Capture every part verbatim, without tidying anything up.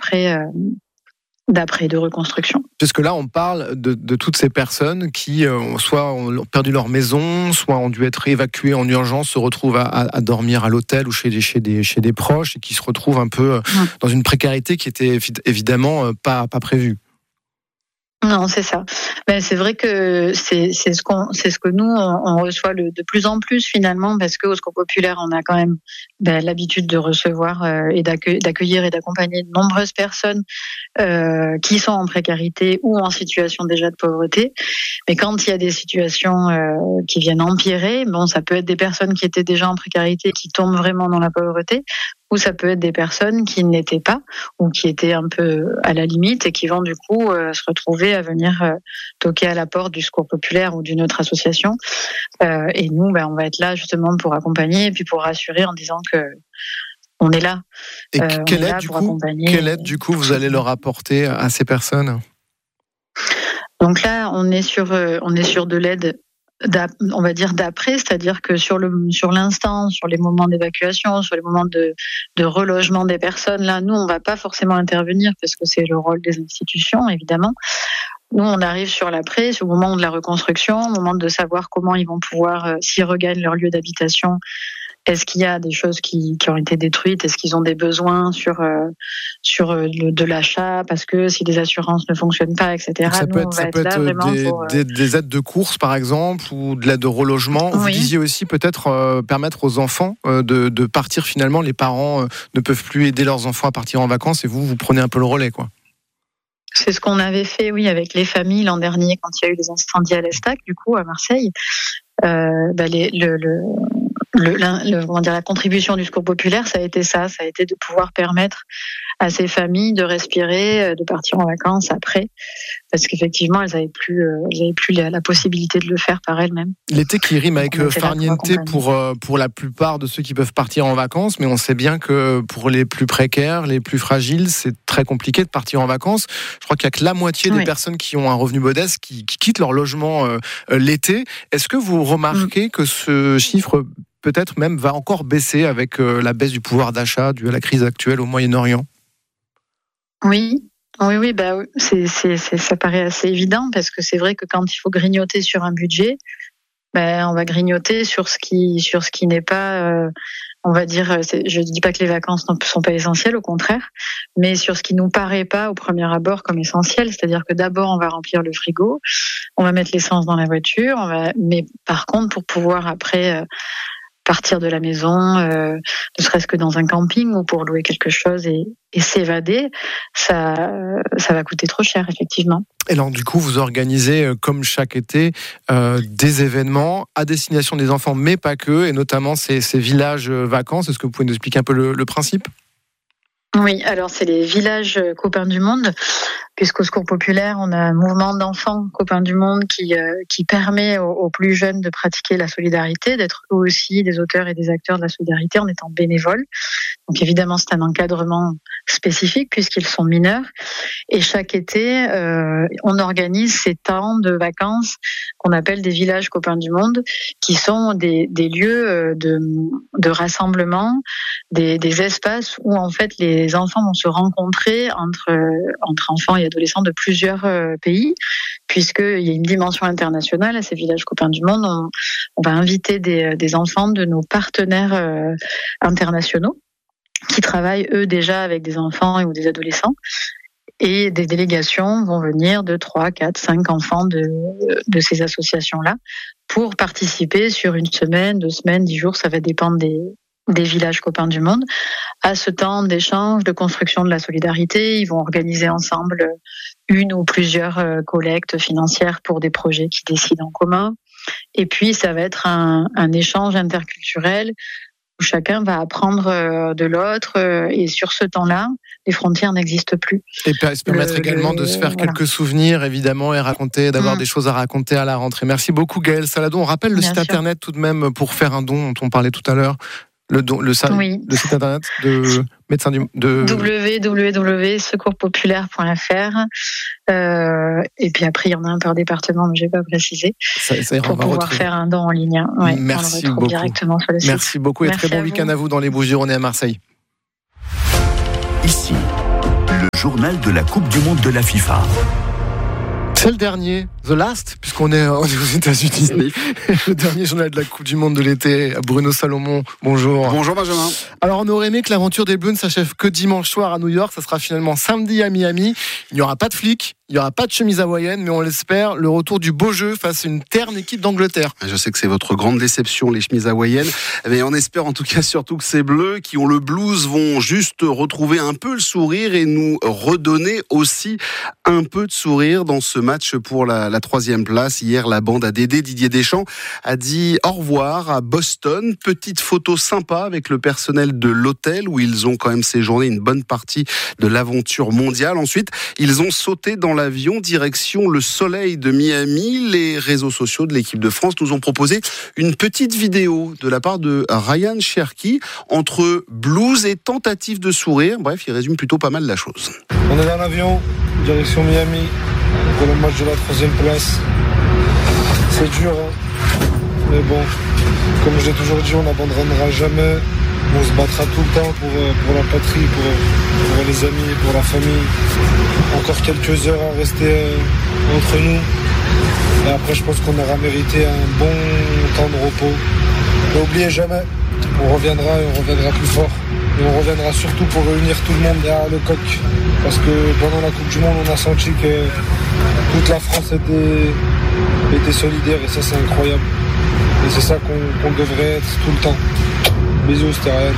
d'après. Euh, d'après, de reconstruction. Parce que là, on parle de, de toutes ces personnes qui euh, soit ont perdu leur maison, soit ont dû être évacuées en urgence, se retrouvent à, à, à dormir à l'hôtel ou chez des, chez, des, chez des proches, et qui se retrouvent un peu euh, mmh. dans une précarité qui était évidemment euh, pas, pas prévue. Non, c'est ça. Ben, c'est vrai que c'est, c'est, ce qu'on, c'est ce que nous, on, on reçoit le, de plus en plus finalement, parce qu'au Secours Populaire, on a quand même ben, l'habitude de recevoir euh, et d'accueillir, d'accueillir et d'accompagner de nombreuses personnes euh, qui sont en précarité ou en situation déjà de pauvreté. Mais quand il y a des situations euh, qui viennent empirer, bon, ça peut être des personnes qui étaient déjà en précarité, qui tombent vraiment dans la pauvreté, ou ça peut être des personnes qui ne l'étaient pas ou qui étaient un peu à la limite et qui vont du coup euh, se retrouver à venir euh, toquer à la porte du Secours Populaire ou d'une autre association. Euh, et nous, ben, on va être là justement pour accompagner et puis pour rassurer en disant que on est là. Et euh, quelle, aide, du coup, quelle aide du coup vous allez leur apporter à ces personnes ? Donc là, on est sur, euh, on est sur de l'aide. On va dire d'après, c'est-à-dire que sur le sur l'instant, sur les moments d'évacuation, sur les moments de de relogement des personnes, là, nous, on va pas forcément intervenir parce que c'est le rôle des institutions, évidemment. Nous, on arrive sur l'après, au moment de la reconstruction, au moment de savoir comment ils vont pouvoir, euh, s'ils regagnent leur lieu d'habitation. Est-ce qu'il y a des choses qui, qui ont été détruites ? Est-ce qu'ils ont des besoins sur euh, sur le, de l'achat ? Parce que si les assurances ne fonctionnent pas, et cetera. Ça nous, peut être, ça peut être des, pour, euh... des, des aides de course, par exemple, ou de l'aide de relogement. Oui. Vous disiez aussi peut-être euh, permettre aux enfants euh, de, de partir finalement. Les parents euh, ne peuvent plus aider leurs enfants à partir en vacances et vous, vous prenez un peu le relais, quoi. C'est ce qu'on avait fait, oui, avec les familles l'an dernier quand il y a eu les incendies à l'Estac, du coup, à Marseille. Euh, bah les, le, le, le, le, comment dire, la contribution du Secours Populaire, ça a été ça, ça a été de pouvoir permettre à ces familles de respirer, de partir en vacances après, parce qu'effectivement, elles n'avaient plus, elles avaient plus la, la possibilité de le faire par elles-mêmes. L'été qui rime avec farniente pour, pour la plupart de ceux qui peuvent partir en vacances, mais on sait bien que pour les plus précaires, les plus fragiles, c'est très compliqué de partir en vacances. Je crois qu'il n'y a que la moitié des oui. personnes qui ont un revenu modeste qui, qui quittent leur logement euh, l'été. Est-ce que vous remarquez mmh. que ce chiffre peut-être même va encore baisser avec euh, la baisse du pouvoir d'achat due à la crise actuelle au Moyen-Orient ? Oui, oui, oui, bah, c'est, c'est, c'est, ça paraît assez évident parce que c'est vrai que quand il faut grignoter sur un budget, bah, on va grignoter sur ce qui, sur ce qui n'est pas, euh, on va dire, c'est, je ne dis pas que les vacances ne sont pas essentielles, au contraire, mais sur ce qui nous paraît pas au premier abord comme essentiel, c'est-à-dire que d'abord on va remplir le frigo, on va mettre l'essence dans la voiture, on va, mais par contre pour pouvoir après euh, partir de la maison, euh, ne serait-ce que dans un camping ou pour louer quelque chose et, et s'évader, ça, ça va coûter trop cher, effectivement. Et alors, du coup, vous organisez, comme chaque été, euh, des événements à destination des enfants, mais pas que, et notamment ces, ces villages vacances. Est-ce que vous pouvez nous expliquer un peu le, le principe ? Oui, alors c'est les villages copains du monde, puisqu'au Secours Populaire, on a un mouvement d'enfants copains du monde qui euh, qui permet aux, aux plus jeunes de pratiquer la solidarité, d'être eux aussi des auteurs et des acteurs de la solidarité en étant bénévoles. Donc évidemment, c'est un encadrement spécifique puisqu'ils sont mineurs. Et chaque été, euh, on organise ces temps de vacances qu'on appelle des villages copains du monde, qui sont des, des lieux de, de rassemblement, des, des espaces où en fait les enfants vont se rencontrer entre, entre enfants et adolescents de plusieurs pays, puisqu'il y a une dimension internationale à ces villages copains du monde. On, on va inviter des, des enfants de nos partenaires euh, internationaux qui travaillent eux déjà avec des enfants ou des adolescents. Et des délégations vont venir de trois, quatre, cinq enfants de, de ces associations-là pour participer sur une semaine, deux semaines, dix jours, ça va dépendre des, des villages copains du monde, à ce temps d'échange, de construction de la solidarité. Ils vont organiser ensemble une ou plusieurs collectes financières pour des projets qu'ils décident en commun. Et puis, ça va être un, un échange interculturel où chacun va apprendre de l'autre. Et sur ce temps-là, les frontières n'existent plus. Et se permettre le, également de se faire voilà. quelques souvenirs, évidemment, et raconter, d'avoir mmh. des choses à raconter à la rentrée. Merci beaucoup, Gaëlle Saladon. On rappelle le Bien site sûr. internet tout de même pour faire un don dont on parlait tout à l'heure. Le, don, le, oui. le site internet de médecins du de w w w point secours populaire point f r euh, et puis après il y en a un par département mais je vais pas préciser ça, ça ira, pour pouvoir retrouver. faire un don en ligne. Ouais, Merci on le beaucoup. Directement sur le site. Merci beaucoup et Merci très bon week-end à vous dans les Bouches-du-Rhône et à Marseille. Ici, le journal de la Coupe du Monde de la FIFA. C'est le dernier, The Last, puisqu'on est aux États-Unis. Le dernier journal de la Coupe du Monde de l'été. Bruno Salomon, bonjour. Bonjour Benjamin. Alors on aurait aimé que l'aventure des Bleus ne s'achève que dimanche soir à New York. Ça sera finalement samedi à Miami. Il n'y aura pas de flics, il n'y aura pas de chemise hawaïenne, mais on l'espère, le retour du beau jeu face à une terne équipe d'Angleterre. Je sais que c'est votre grande déception, les chemises hawaïennes, mais on espère en tout cas surtout que ces Bleus qui ont le blues vont juste retrouver un peu le sourire et nous redonner aussi un peu de sourire dans ce match pour la, la troisième place. Hier, la bande à Dédé, Didier Deschamps, a dit au revoir à Boston. Petite photo sympa avec le personnel de l'hôtel où ils ont quand même séjourné une bonne partie de l'aventure mondiale. Ensuite, ils ont sauté dans l'avion direction le soleil de Miami. Les réseaux sociaux de l'équipe de France nous ont proposé une petite vidéo de la part de Ryan Cherki entre blues et tentative de sourire. Bref, il résume plutôt pas mal la chose. On est dans l'avion, direction Miami, pour le match de la troisième place. C'est dur, hein. Mais bon, comme je l'ai toujours dit, on n'abandonnera jamais. On se battra tout le temps pour, pour la patrie, pour, pour les amis, pour la famille. Encore quelques heures à rester entre nous. Et après, je pense qu'on aura mérité un bon temps de repos. N'oubliez jamais, on reviendra et on reviendra plus fort. Et on reviendra surtout pour réunir tout le monde derrière le coq. Parce que pendant la Coupe du Monde, on a senti que toute la France était, était solidaire. Et ça, c'est incroyable. Et c'est ça qu'on, qu'on devrait être tout le temps. Bisous, c'était Ryan.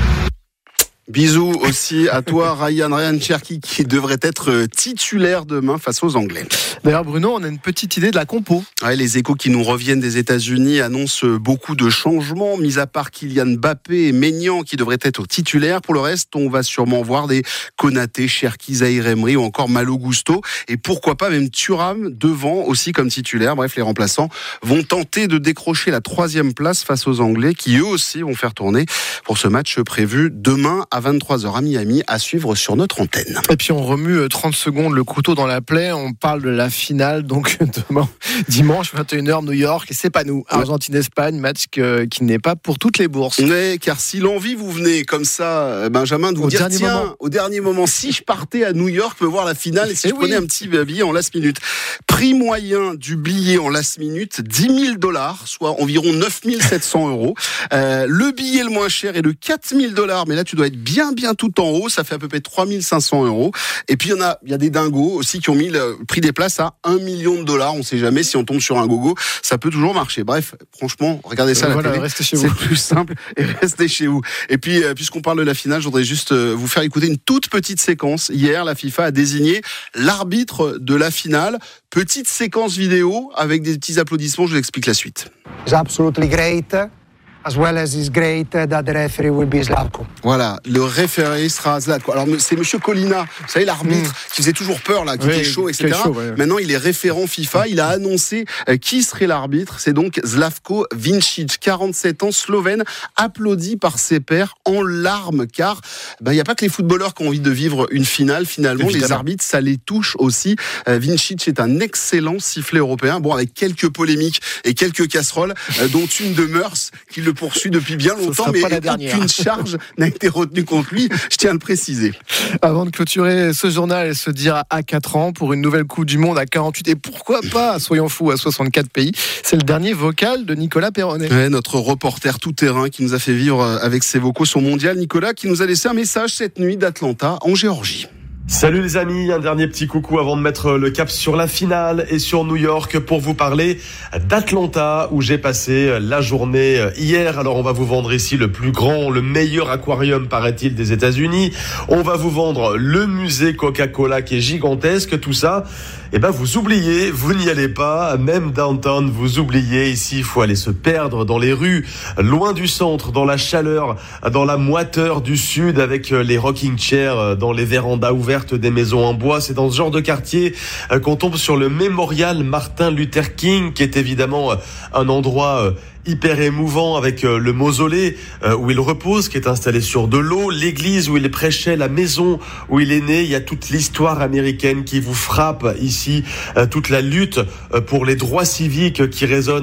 Bisous aussi à toi, Ryan, Ryan Cherki, qui devrait être titulaire demain face aux Anglais. D'ailleurs, Bruno, on a une petite idée de la compo. Ouais, les échos qui nous reviennent des États-Unis annoncent beaucoup de changements, mis à part Kylian Mbappé et Maignan qui devraient être titulaires. Pour le reste, on va sûrement voir des Konaté, Cherki, Zahir Emery ou encore Malo Gusto. Et pourquoi pas même Thuram devant aussi comme titulaire. Bref, les remplaçants vont tenter de décrocher la troisième place face aux Anglais qui eux aussi vont faire tourner pour ce match prévu demain à vingt-trois heures à Miami, à suivre sur notre antenne. Et puis on remue trente secondes le couteau dans la plaie, on parle de la finale, donc demain, dimanche vingt et une heures New York, et c'est pas nous, Argentine-Espagne, match que, qui n'est pas pour toutes les bourses. Oui, car si l'envie vous venait comme ça, Benjamin, de vous au dire tiens, moment. au dernier moment, si je partais à New York me voir la finale et si et je oui. prenais un petit billet en last minute. Prix moyen du billet en last minute, dix mille dollars, soit environ neuf mille sept cents euros. Euh, le billet le moins cher est de quatre mille dollars, mais là tu dois être bien bien tout en haut, ça fait à peu près trois mille cinq cents euros. Et puis il y en a, il y a des dingos aussi qui ont mis le prix des places à un million de dollars. On sait jamais si on tombe sur un gogo, ça peut toujours marcher. Bref, franchement, regardez ça à la voilà, télé, restez chez c'est vous. plus simple et restez chez vous. Et puis puisqu'on parle de la finale, je voudrais juste vous faire écouter une toute petite séquence. Hier, la FIFA a désigné l'arbitre de la finale. Petite séquence vidéo avec des petits applaudissements. Je vous explique la suite. It's absolutely great. As well as it's great that the referee will be Zlatko. Voilà, le référé sera Zlatko. Alors c'est Monsieur Colina, vous savez l'arbitre mmh. qui faisait toujours peur là, qui oui, était chaud, et cetera. Chaud, ouais. Maintenant il est référent FIFA. Il a annoncé euh, qui serait l'arbitre. C'est donc Slavko Vincic, quarante-sept ans, slovène, applaudi par ses pairs en larmes, car il ben, n'y a pas que les footballeurs qui ont envie de vivre une finale. Finalement, évidemment, les arbitres, ça les touche aussi. Euh, Vincic est un excellent sifflet européen. Bon, avec quelques polémiques et quelques casseroles, euh, dont une de Meurs qui le poursuit depuis bien longtemps, mais aucune charge n'a été retenue contre lui, je tiens à le préciser. Avant de clôturer ce journal et se dire à quatre ans pour une nouvelle Coupe du Monde à quarante-huit et pourquoi pas, soyons fous, à soixante-quatre pays, c'est le dernier vocal de Nicolas Perronnet. Ouais, notre reporter tout-terrain qui nous a fait vivre avec ses vocaux son mondial, Nicolas, qui nous a laissé un message cette nuit d'Atlanta en Géorgie. Salut les amis, un dernier petit coucou avant de mettre le cap sur la finale et sur New York pour vous parler d'Atlanta où j'ai passé la journée hier. Alors on va vous vendre ici le plus grand, le meilleur aquarium paraît-il des États-Unis. On va vous vendre le musée Coca-Cola qui est gigantesque, tout ça. Eh ben vous oubliez, vous n'y allez pas, même downtown vous oubliez. Ici il faut aller se perdre dans les rues, loin du centre, dans la chaleur, dans la moiteur du sud avec les rocking chairs, dans les vérandas ouvertes des maisons en bois. C'est dans ce genre de quartier qu'on tombe sur le mémorial Martin Luther King, qui est évidemment un endroit hyper émouvant avec le mausolée où il repose, qui est installé sur de l'eau, l'église où il prêchait, la maison où il est né. Il y a toute l'histoire américaine qui vous frappe ici, toute la lutte pour les droits civiques qui résonne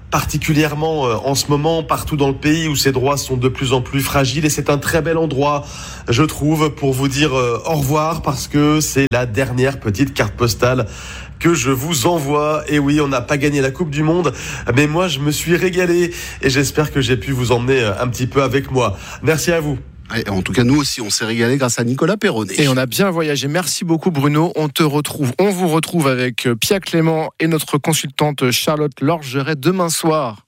particulièrement en ce moment partout dans le pays où ces droits sont de plus en plus fragiles, et c'est un très bel endroit, je trouve, pour vous dire au revoir, parce que c'est la dernière petite carte postale que je vous envoie. Et oui, on n'a pas gagné la Coupe du Monde, mais moi je me suis régalé et j'espère que j'ai pu vous emmener un petit peu avec moi. Merci à vous. Et en tout cas, nous aussi, on s'est régalé grâce à Nicolas Perronnet. Et on a bien voyagé. Merci beaucoup, Bruno. On te retrouve, on vous retrouve avec Pia Clément et notre consultante Charlotte Lorgeret demain soir.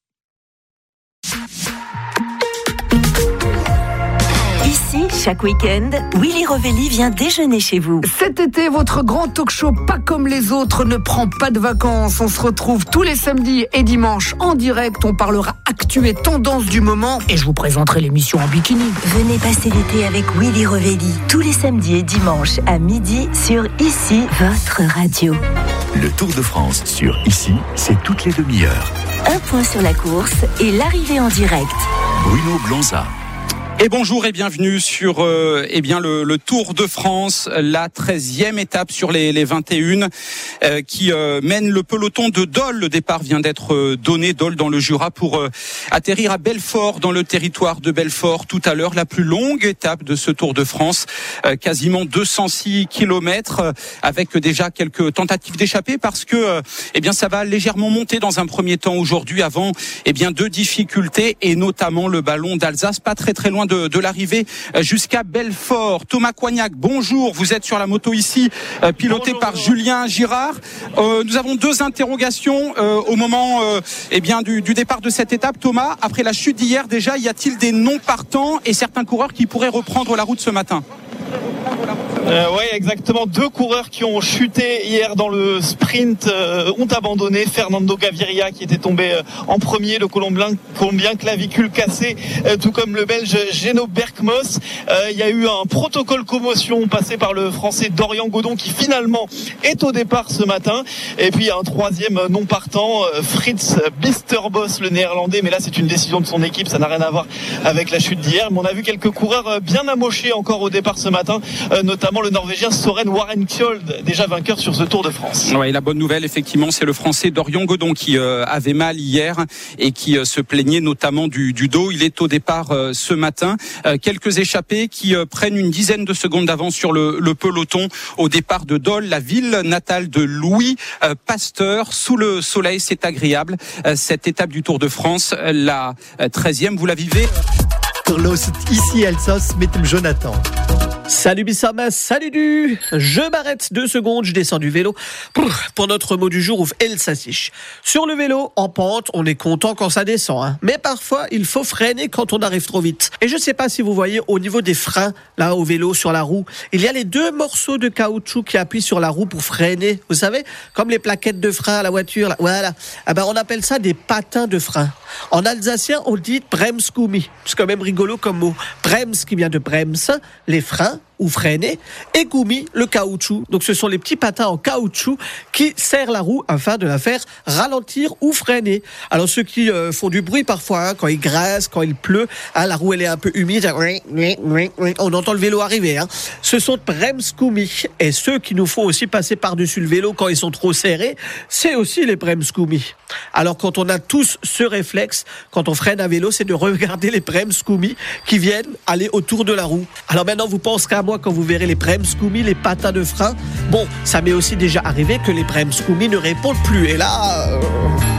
Ici, chaque week-end, Willy Rovelli vient déjeuner chez vous. Cet été, votre grand talk show pas comme les autres ne prend pas de vacances. On se retrouve tous les samedis et dimanches en direct. On parlera actu et tendance du moment et je vous présenterai l'émission en bikini. Venez passer l'été avec Willy Rovelli tous les samedis et dimanches à midi sur Ici, votre radio. Le Tour de France sur Ici, c'est toutes les demi-heures. Un point sur la course et l'arrivée en direct. Bruno Blanza. Et bonjour et bienvenue sur euh, eh bien le, le Tour de France, la treizième étape sur les, les vingt et une euh, qui euh, mène le peloton de Dole. Le départ vient d'être euh, donné, Dole dans le Jura, pour euh, atterrir à Belfort, dans le territoire de Belfort tout à l'heure. La plus longue étape de ce Tour de France, euh, quasiment deux cent six kilomètres, euh, avec déjà quelques tentatives d'échapper, parce que euh, eh bien ça va légèrement monter dans un premier temps aujourd'hui, avant eh bien deux difficultés, et notamment le ballon d'Alsace, pas très très loin De, de l'arrivée jusqu'à Belfort. Thomas Coignac, bonjour, vous êtes sur la moto ici, euh, piloté bonjour, par bonjour. Julien Girard. Euh, nous avons deux interrogations euh, au moment euh, eh bien, du, du départ de cette étape. Thomas, après la chute d'hier déjà, y a-t-il des non-partants et certains coureurs qui pourraient reprendre la route ce matin ? Euh, oui, exactement. Deux coureurs qui ont chuté hier dans le sprint euh, ont abandonné. Fernando Gaviria qui était tombé euh, en premier, le Colombien, Colombien clavicule cassé, euh, tout comme le Belge Geno Berkmos. Euh, il y a eu un protocole commotion passé par le Français Dorian Godon qui finalement est au départ ce matin. Et puis il y a un troisième non partant, euh, Fritz Bisterbos, le Néerlandais. Mais là c'est une décision de son équipe, ça n'a rien à voir avec la chute d'hier. Mais on a vu quelques coureurs bien amochés encore au départ ce matin, euh, notamment le Norvégien Soren Warentjold, déjà vainqueur sur ce Tour de France. Ouais, la bonne nouvelle, effectivement, c'est le Français Dorian Godon qui euh, avait mal hier et qui euh, se plaignait notamment du, du dos. Il est au départ euh, ce matin. Euh, quelques échappés qui euh, prennent une dizaine de secondes d'avance sur le, le peloton au départ de Dole, la ville natale de Louis euh, Pasteur. Sous le soleil, c'est agréable. Euh, cette étape du Tour de France, la treizième, vous la vivez ici Alsace mit dem Jonathan. Salut Bissama, salut du. Je m'arrête deux secondes, je descends du vélo pour notre mot du jour, ouf Elsassich. Sur le vélo, en pente, on est content quand ça descend, hein. Mais parfois, il faut freiner quand on arrive trop vite. Et je sais pas si vous voyez au niveau des freins, là au vélo, sur la roue, il y a les deux morceaux de caoutchouc qui appuient sur la roue pour freiner. Vous savez, comme les plaquettes de frein à la voiture, là. Voilà. Ah ben, on appelle ça des patins de frein. En alsacien, on dit Bremsgummi. C'est quand même rigolo comme mot. Brems qui vient de Brems, les freins ou freiner, et Gummi, le caoutchouc. Donc ce sont les petits patins en caoutchouc qui serrent la roue afin de la faire ralentir ou freiner. Alors ceux qui euh, font du bruit parfois, hein, quand il graisse, quand il pleut, hein, la roue elle est un peu humide, on entend le vélo arriver. Hein. Ce sont Bremsgummi. Et ceux qui nous font aussi passer par-dessus le vélo quand ils sont trop serrés, c'est aussi les Bremsgummi. Alors quand on a tous ce réflexe, quand on freine un vélo, c'est de regarder les Bremsgummi qui viennent aller autour de la roue. Alors maintenant vous pensez qu'à moi quand vous verrez les Bremsgummi, les patins de frein, bon, ça m'est aussi déjà arrivé que les Bremsgummi ne répondent plus. Et là... Euh...